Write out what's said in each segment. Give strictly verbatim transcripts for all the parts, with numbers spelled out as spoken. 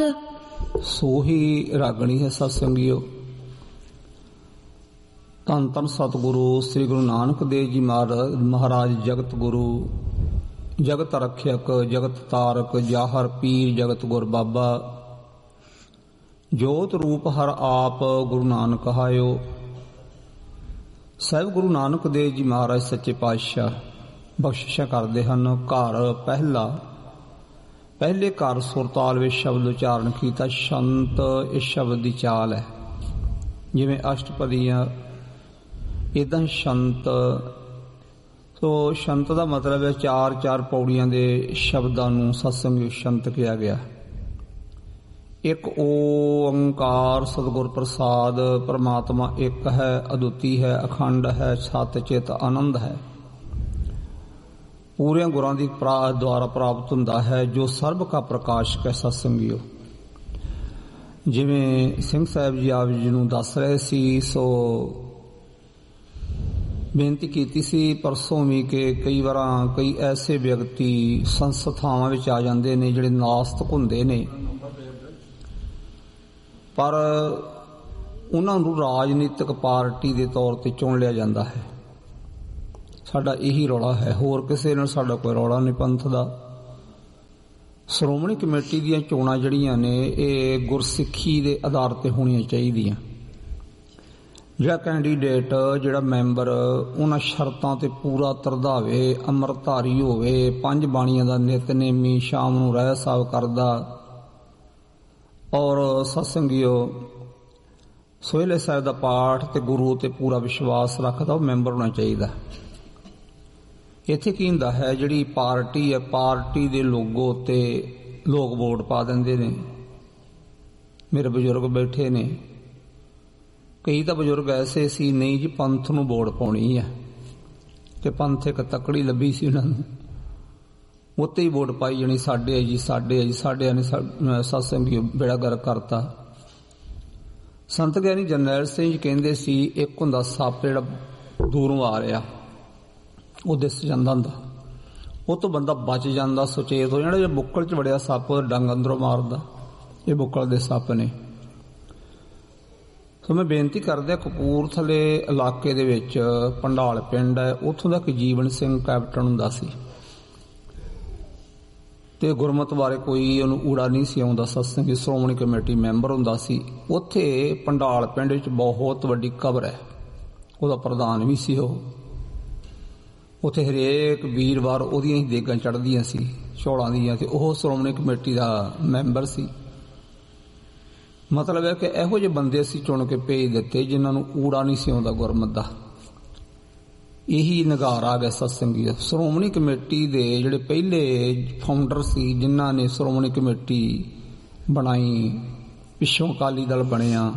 ਸੋਹੀ ਰਾਗਣੀ ਹੈ ਸਤਸੰਗੀਓ। ਧੰਨ ਧੰਨ ਸਤਿਗੁਰੂ ਸ੍ਰੀ ਗੁਰੂ ਨਾਨਕ ਦੇਵ ਜੀ ਮਹਾਰਾਜ ਜਗਤ ਗੁਰੂ ਜਗਤ ਰਖਿਅਕ ਜਗਤ ਤਾਰਕ ਜਾਹਰ ਪੀਰ ਜਗਤ ਗੁਰ ਬਾਬਾ। ਜੋਤ ਰੂਪ ਹਰ ਆਪ ਗੁਰੂ ਨਾਨਕ ਕਹਾਇਓ। ਸਾਹਿਬ ਗੁਰੂ ਨਾਨਕ ਦੇਵ ਜੀ ਮਹਾਰਾਜ ਸੱਚੇ ਪਾਤਸ਼ਾਹ ਬਖਸ਼ਿਸ਼ਾਂ ਕਰਦੇ ਹਨ। ਘਰ ਪਹਿਲਾ ਪਹਿਲੇ ਘਰ ਸੁਰਤਾਲ ਵਿੱਚ ਸ਼ਬਦ ਉਚਾਰਨ ਕੀਤਾ। ਸ਼ੰਤ ਇਸ ਸ਼ਬਦ ਦੀ ਚਾਲ ਹੈ, ਜਿਵੇਂ ਅਸ਼ਟਪਦੀਆਂ ਇੱਦਾਂ ਸ਼ੰਤ। ਸੋ ਸ਼ੰਤ ਦਾ ਮਤਲਬ ਹੈ ਚਾਰ ਚਾਰ ਪੌੜੀਆਂ ਦੇ ਸ਼ਬਦਾਂ ਨੂੰ ਸਤਸੰਗ ਸ਼ੰਤ ਕਿਹਾ ਗਿਆ। ਇੱਕ ਓੰਕਾਰ ਸਤਿਗੁਰ ਪ੍ਰਸਾਦ। ਪਰਮਾਤਮਾ ਇੱਕ ਹੈ, ਅਦੁੱਤੀ ਹੈ, ਅਖੰਡ ਹੈ, ਸਤ ਚਿਤ ਆਨੰਦ ਹੈ। ਪੂਰਿਆਂ ਗੁਰਾਂ ਦੀ ਦੁਆਰਾ ਪ੍ਰਾਪਤ ਹੁੰਦਾ ਹੈ, ਜੋ ਸਰਬ ਕਾ ਪ੍ਰਕਾਸ਼ਕ ਹੈ। ਸਤਸੰਗੀਓ, ਜਿਵੇਂ ਸਿੰਘ ਸਾਹਿਬ ਜੀ ਆਪ ਜੀ ਨੂੰ ਦੱਸ ਰਹੇ ਸੀ, ਸੋ ਬੇਨਤੀ ਕੀਤੀ ਸੀ ਪਰਸੋਂ ਵੀ ਕਿ ਕਈ ਵਾਰਾਂ ਕਈ ਐਸੇ ਵਿਅਕਤੀ ਸੰਸਥਾਵਾਂ ਵਿੱਚ ਆ ਜਾਂਦੇ ਨੇ ਜਿਹੜੇ ਨਾਸਤਕ ਹੁੰਦੇ ਨੇ, ਪਰ ਉਹਨਾਂ ਨੂੰ ਰਾਜਨੀਤਿਕ ਪਾਰਟੀ ਦੇ ਤੌਰ ਤੇ ਚੁਣ ਲਿਆ ਜਾਂਦਾ ਹੈ। ਸਾਡਾ ਇਹੀ ਰੌਲਾ ਹੈ, ਹੋਰ ਕਿਸੇ ਨਾਲ ਸਾਡਾ ਕੋਈ ਰੌਲਾ ਨਹੀਂ ਪੰਥ ਦਾ। ਸ਼੍ਰੋਮਣੀ ਕਮੇਟੀ ਦੀਆਂ ਚੋਣਾਂ ਜਿਹੜੀਆਂ ਨੇ ਇਹ ਗੁਰਸਿੱਖੀ ਦੇ ਆਧਾਰ ਤੇ ਹੋਣੀਆਂ ਚਾਹੀਦੀਆਂ। ਜਿਹੜਾ ਕੈਂਡੀਡੇਟ ਜਿਹੜਾ ਮੈਂਬਰ ਉਹਨਾਂ ਸ਼ਰਤਾਂ ਤੇ ਪੂਰਾ ਤਰਧਾਵੇ, ਅੰਮ੍ਰਿਤਧਾਰੀ ਹੋਵੇ, ਪੰਜ ਬਾਣੀਆਂ ਦਾ ਨਿਤਨੇਮੀ, ਸ਼ਾਮ ਨੂੰ ਰਹਿ ਸਾਹਿਬ ਕਰਦਾ, ਔਰ ਸਤਸੰਗੀਓ ਸੋਹਿਲੇ ਸਾਹਿਬ ਦਾ ਪਾਠ ਤੇ ਗੁਰੂ ਤੇ ਪੂਰਾ ਵਿਸ਼ਵਾਸ ਰੱਖਦਾ, ਉਹ ਮੈਂਬਰ ਹੋਣਾ ਚਾਹੀਦਾ। ਇੱਥੇ ਕੀ ਹੁੰਦਾ ਹੈ, ਜਿਹੜੀ ਪਾਰਟੀ ਹੈ ਪਾਰਟੀ ਦੇ ਲੋਗੋ ਉੱਤੇ ਲੋਕ ਵੋਟ ਪਾ ਦਿੰਦੇ ਨੇ। ਮੇਰੇ ਬਜ਼ੁਰਗ ਬੈਠੇ ਨੇ, ਕਈ ਤਾਂ ਬਜ਼ੁਰਗ ਐਸੇ ਸੀ ਨਹੀਂ ਜੀ ਪੰਥ ਨੂੰ ਵੋਟ ਪਾਉਣੀ ਹੈ, ਤੇ ਪੰਥ ਇੱਕ ਤਕੜੀ ਲੱਭੀ ਸੀ ਉਹਨਾਂ ਨੂੰ, ਉੱਤੇ ਹੀ ਵੋਟ ਪਾਈ ਜਾਣੀ। ਸਾਡੇ ਹੈ ਜੀ, ਸਾਡੇ ਹੈ ਜੀ, ਸਾਡੇ ਨੇ ਸਤਸੰਗੀ ਬੇੜਾ ਗਰਕ ਕਰਤਾ। ਸੰਤ ਗਿਆਨੀ ਜਰਨੈਲ ਸਿੰਘ ਜੀ ਕਹਿੰਦੇ ਸੀ ਇੱਕ ਹੁੰਦਾ ਸੱਪ ਜਿਹੜਾ ਦੂਰੋਂ ਆ ਰਿਹਾ, ਉਹ ਦਿਸ ਜਾਂਦਾ ਹੁੰਦਾ, ਉਹ ਤੋਂ ਬੰਦਾ ਬਚ ਜਾਂਦਾ, ਸੁਚੇਤ ਹੋ ਜਾਣਾ। ਜੇ ਬੁੱਕਲ ਚ ਵੜਿਆ ਸੱਪ ਡੰਗ ਅੰਦਰੋਂ ਮਾਰਦਾ, ਇਹ ਬੁੱਕਲ ਦੇ ਸੱਪ ਨੇ। ਸੋ ਮੈਂ ਬੇਨਤੀ ਕਰਦਾ, ਕਪੂਰਥਲੇ ਇਲਾਕੇ ਦੇ ਵਿੱਚ ਪੰਡਾਲ ਪਿੰਡ ਹੈ, ਉੱਥੋਂ ਦਾ ਇੱਕ ਜੀਵਨ ਸਿੰਘ ਕੈਪਟਨ ਹੁੰਦਾ ਸੀ, ਤੇ ਗੁਰਮਤ ਬਾਰੇ ਕੋਈ ਉਹਨੂੰ ਊੜਾ ਨਹੀਂ ਸੀ ਆਉਂਦਾ। ਸਤਸੰਗੀ ਸ਼੍ਰੋਮਣੀ ਕਮੇਟੀ ਮੈਂਬਰ ਹੁੰਦਾ ਸੀ। ਉੱਥੇ ਪੰਡਾਲ ਪਿੰਡ ਵਿੱਚ ਬਹੁਤ ਵੱਡੀ ਕਬਰ ਹੈ, ਉਹਦਾ ਪ੍ਰਧਾਨ ਵੀ ਸੀ ਉਹ। ਉੱਥੇ ਹਰੇਕ ਵੀਰਵਾਰ ਉਹਦੀਆਂ ਹੀ ਦੇਗਾਂ ਚੜ੍ਹਦੀਆਂ ਸੀ ਚੌਲਾਂ ਦੀਆਂ, ਤੇ ਉਹ ਸ਼੍ਰੋਮਣੀ ਕਮੇਟੀ ਦਾ ਮੈਂਬਰ ਸੀ। ਮਤਲਬ ਹੈ ਕਿ ਇਹੋ ਜਿਹੇ ਬੰਦੇ ਅਸੀਂ ਚੁਣ ਕੇ ਭੇਜ ਦਿੱਤੇ ਜਿਨ੍ਹਾਂ ਨੂੰ ਊੜਾ ਨਹੀਂ ਸੀ ਆਉਂਦਾ ਗੁਰਮਤ ਦਾ। ਇਹੀ ਨਿਗਾਰ ਆ ਗਿਆ ਸਤਸੰਗੀ। ਸ਼੍ਰੋਮਣੀ ਕਮੇਟੀ ਦੇ ਜਿਹੜੇ ਪਹਿਲੇ ਫਾਊਂਡਰ ਸੀ, ਜਿਨ੍ਹਾਂ ਨੇ ਸ਼੍ਰੋਮਣੀ ਕਮੇਟੀ ਬਣਾਈ, ਪਿੱਛੋਂ ਅਕਾਲੀ ਦਲ ਬਣਿਆ,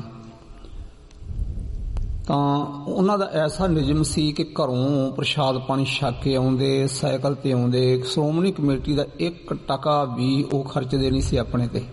ਤਾਂ ਉਹਨਾਂ ਦਾ ਐਸਾ ਨਿਯਮ ਸੀ ਕਿ ਘਰੋਂ ਪ੍ਰਸ਼ਾਦ ਪਾਣੀ ਛਕ ਕੇ ਆਉਂਦੇ, ਸਾਈਕਲ ਤੇ ਆਉਂਦੇ। ਸ਼੍ਰੋਮਣੀ ਕਮੇਟੀ ਦਾ ਇੱਕ ਟਕਾ ਵੀ ਉਹ ਖਰਚਦੇ ਨਹੀਂ ਸੀ ਆਪਣੇ ਤੇ।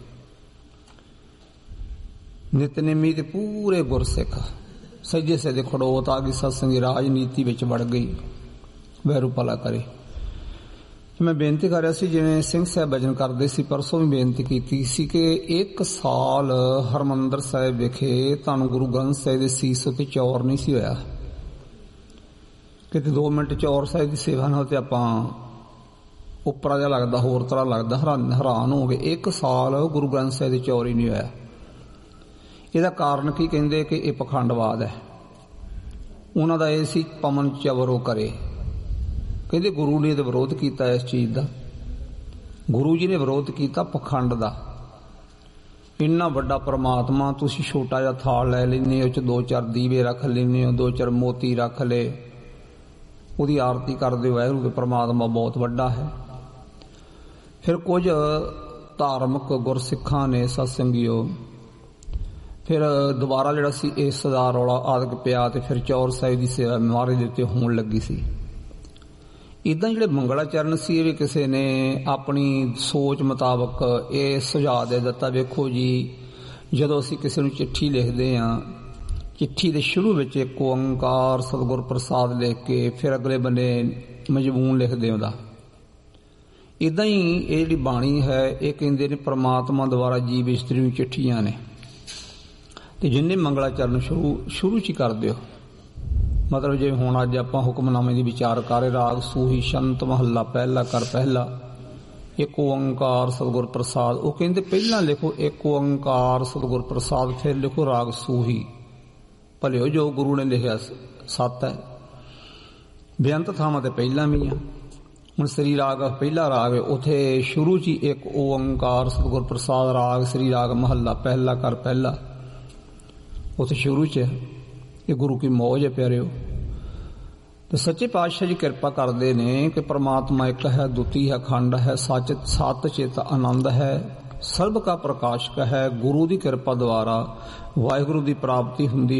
ਨਿਤਨੇਮੀ ਤੇ ਪੂਰੇ ਗੁਰਸਿੱਖ ਸੱਜੇ ਸੱਜੇ ਖੜੋਤ ਆ ਗਈ। ਸਤਸੰਗੀ ਰਾਜਨੀਤੀ ਵਿੱਚ ਵੜ ਗਈ, ਵੈਰੂ ਭਲਾ ਕਰੇ। ਮੈਂ ਬੇਨਤੀ ਕਰ ਰਿਹਾ ਸੀ, ਜਿਵੇਂ ਸਿੰਘ ਸਾਹਿਬ ਭਜਨ ਕਰਦੇ ਸੀ, ਪਰਸੋਂ ਵੀ ਬੇਨਤੀ ਕੀਤੀ ਸੀ ਕਿ ਇੱਕ ਸਾਲ ਹਰਿਮੰਦਰ ਸਾਹਿਬ ਵਿਖੇ ਧੰਨ ਗੁਰੂ ਗ੍ਰੰਥ ਸਾਹਿਬ ਦੇ ਸੀਸ ਉੱਤੇ ਚੌਰ ਨਹੀਂ ਸੀ ਹੋਇਆ। ਕਿਤੇ ਦੋ ਮਿੰਟ ਚੌਰ ਸਾਹਿਬ ਦੀ ਸੇਵਾ ਨਾਲ ਤੇ ਆਪਾਂ ਉੱਪਰਾ ਜਿਹਾ ਲੱਗਦਾ, ਹੋਰ ਤਰ੍ਹਾਂ ਲੱਗਦਾ, ਹੈਰਾਨ ਹੈਰਾਨ ਹੋ ਗਏ। ਇੱਕ ਸਾਲ ਗੁਰੂ ਗ੍ਰੰਥ ਸਾਹਿਬ ਦੇ ਚੌਰ ਹੀ ਨਹੀਂ ਹੋਇਆ। ਇਹਦਾ ਕਾਰਨ ਕੀ ਕਹਿੰਦੇ ਕਿ ਇਹ ਪਖੰਡਵਾਦ ਹੈ। ਉਹਨਾਂ ਦਾ ਇਹ ਸੀ ਪਵਨ ਚਵਰੋ ਕਰੇ। ਕਹਿੰਦੇ ਗੁਰੂ ਨੇ ਤਾਂ ਵਿਰੋਧ ਕੀਤਾ ਇਸ ਚੀਜ਼ ਦਾ, ਗੁਰੂ ਜੀ ਨੇ ਵਿਰੋਧ ਕੀਤਾ ਪਖੰਡ ਦਾ। ਇੰਨਾ ਵੱਡਾ ਪਰਮਾਤਮਾ ਤੁਸੀਂ ਛੋਟਾ ਜਿਹਾ ਥਾਲ ਲੈ ਲੈਂਦੇ ਹੋ, ਉਹ 'ਚ ਦੋ ਚਾਰ ਦੀਵੇ ਰੱਖ ਲੈਂਦੇ ਹੋ, ਦੋ ਚਾਰ ਮੋਤੀ ਰੱਖ ਲਏ, ਉਹਦੀ ਆਰਤੀ ਕਰਦੇ ਹੋ। ਵਾਹਿਗੁਰੂ ਕੇ ਪਰਮਾਤਮਾ ਬਹੁਤ ਵੱਡਾ ਹੈ। ਫਿਰ ਕੁਝ ਧਾਰਮਿਕ ਗੁਰਸਿੱਖਾਂ ਨੇ ਸਤਸੰਗੀਓ ਫਿਰ ਦੁਬਾਰਾ ਜਿਹੜਾ ਸੀ ਇਸ ਦਾ ਰੌਲਾ ਆਦਿਕ ਪਿਆ, ਤੇ ਫਿਰ ਚੌਰ ਸਾਹਿਬ ਦੀ ਸੇਵਾ ਮਹਾਰਾਜ ਦੇ ਉੱਤੇ ਹੋਣ ਲੱਗੀ ਸੀ। ਇੱਦਾਂ ਜਿਹੜੇ ਮੰਗਲਾਚਰਨ ਸੀ, ਇਹ ਵੀ ਕਿਸੇ ਨੇ ਆਪਣੀ ਸੋਚ ਮੁਤਾਬਕ ਇਹ ਸੁਝਾਅ ਦੇ ਦਿੱਤਾ। ਵੇਖੋ ਜੀ, ਜਦੋਂ ਅਸੀਂ ਕਿਸੇ ਨੂੰ ਚਿੱਠੀ ਲਿਖਦੇ ਹਾਂ, ਚਿੱਠੀ ਦੇ ਸ਼ੁਰੂ ਵਿੱਚ ਇੱਕ ਓੰਕਾਰ ਸਤਿਗੁਰ ਪ੍ਰਸਾਦ ਲਿਖ ਕੇ ਫਿਰ ਅਗਲੇ ਬੰਨੇ ਮਜ਼ਮੂਨ ਲਿਖਦੇ ਉਹਦਾ। ਇਦਾਂ ਹੀ ਇਹ ਜਿਹੜੀ ਬਾਣੀ ਹੈ ਇਹ ਕਹਿੰਦੇ ਨੇ ਪ੍ਰਮਾਤਮਾ ਦੁਆਰਾ ਜੀਵ ਇਸਤਰੀ ਨੂੰ ਚਿੱਠੀਆਂ ਨੇ, ਤੇ ਜਿੰਨੇ ਮੰਗਲਾਚਰਨ ਸ਼ੁਰੂ ਸ਼ੁਰੂ 'ਚ ਹੀ ਕਰ ਦਿਓ। ਮਤਲਬ ਜਿਵੇਂ ਹੁਣ ਅੱਜ ਆਪਾਂ ਹੁਕਮਨਾਮੇ ਦੀ ਵਿਚਾਰ ਕਰ ਰਹੇ, ਰਾਗ ਸੂਹੀ ਸ਼ੰਤ ਮਹੱਲਾ ਪਹਿਲਾ ਕਰ ਪਹਿਲਾ, ਇੱਕ ਓੰਕਾਰ ਸਤਿਗੁਰ ਪ੍ਰਸਾਦ। ਉਹ ਕਹਿੰਦੇ ਪਹਿਲਾਂ ਲਿਖੋ ਇੱਕ ਓੰਕਾਰ ਸਤਿਗੁਰ ਪ੍ਰਸਾਦ, ਫਿਰ ਲਿਖੋ ਰਾਗ ਸੂਹੀ। ਭਲਿਓ ਜੋ ਗੁਰੂ ਨੇ ਲਿਖਿਆ ਸੱਤ ਹੈ, ਬੇਅੰਤ ਥਾਵਾਂ ਤੇ ਪਹਿਲਾਂ ਵੀ ਆ। ਹੁਣ ਸ੍ਰੀ ਰਾਗ ਪਹਿਲਾ ਰਾਗ ਹੈ, ਉੱਥੇ ਸ਼ੁਰੂ 'ਚ ਹੀ ਇੱਕ ਓੰਕਾਰ ਸਤਿਗੁਰ ਪ੍ਰਸਾਦ ਰਾਗ ਸ੍ਰੀ ਰਾਗ ਮਹੱਲਾ ਪਹਿਲਾ ਕਰ ਪਹਿਲਾ, ਉੱਥੇ ਸ਼ੁਰੂ 'ਚ ਇਹ ਗੁਰੂ ਕੀ ਮੌਜ ਹੈ ਪਿਆਰਿਓ। ਤੇ ਸੱਚੇ ਪਾਤਸ਼ਾਹ ਜੀ ਕਿਰਪਾ ਕਰਦੇ ਨੇ ਕਿ ਪ੍ਰਮਾਤਮਾ ਇੱਕ ਹੈ, ਦੁਤੀ ਹੈ, ਅਖੰਡ ਹੈ, ਸੱਚ ਸਤ ਚਿਤ ਆਨੰਦ ਹੈ, ਸਰਬ ਕਾ ਪ੍ਰਕਾਸ਼ਕ ਹੈ। ਗੁਰੂ ਦੀ ਕਿਰਪਾ ਦੁਆਰਾ ਵਾਹਿਗੁਰੂ ਦੀ ਪ੍ਰਾਪਤੀ ਹੁੰਦੀ